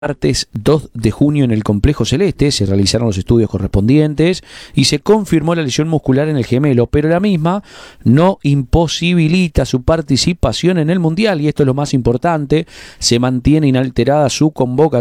Martes 2 de junio en el Complejo Celeste se realizaron los estudios correspondientes y se confirmó la lesión muscular en el gemelo, pero la misma no imposibilita su participación en el Mundial y esto es lo más importante, se mantiene inalterada su convocatoria